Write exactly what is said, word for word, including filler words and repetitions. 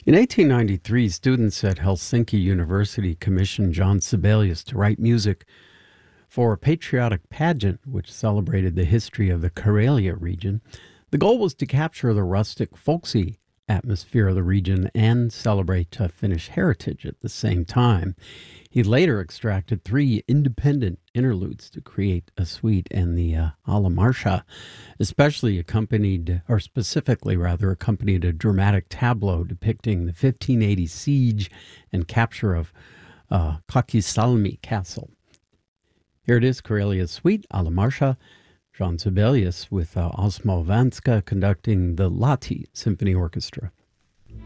In eighteen ninety-three, students at Helsinki University commissioned John Sibelius to write music for a patriotic pageant which celebrated the history of the Karelia region. The goal was to capture the rustic, folksy atmosphere of the region and celebrate uh, Finnish heritage at the same time. He later extracted three independent interludes to create a suite, and the uh, Alla Marsha especially accompanied, or specifically rather, accompanied a dramatic tableau depicting the fifteen eighty siege and capture of uh, Kakisalmi Castle. Here it is, Karelia's suite, Alla Marsha, John Sibelius with uh, Osmo Vanska conducting the Lahti Symphony Orchestra.